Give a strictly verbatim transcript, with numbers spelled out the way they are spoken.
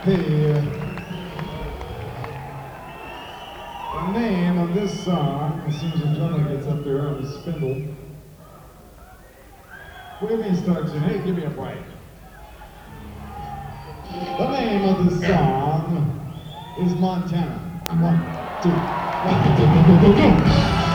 Hey, uh, the name of this song, as soon as the drummer gets up there on the spindle, where he starts in, hey, give me a break. The name of the song is Montana. One, two, one, two, go, go, go, go.